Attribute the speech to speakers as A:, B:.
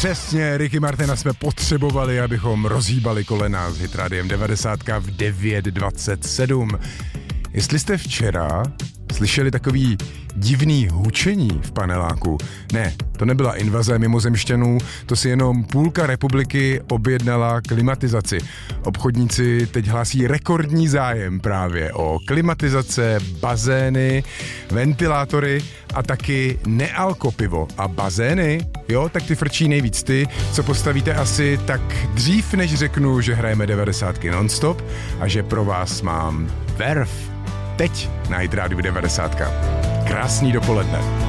A: Přesně, Ricky Martina jsme potřebovali, abychom rozhýbali kolena s Hitrádiem 90 v 9:27. Jestli jste včera slyšeli takový divný hučení v paneláku, ne, to nebyla invaze mimozemšťanů, to si jenom půlka republiky objednala klimatizaci. Obchodníci teď hlásí rekordní zájem právě o klimatizace, bazény, ventilátory a taky nealkopivo. A bazény, jo, tak ty frčí nejvíc ty, co postavíte asi tak dřív, než řeknu, že hrajeme 90 non-stop a že pro vás mám verv. Teď na Hit Rádiu 90. Krásný dopoledne.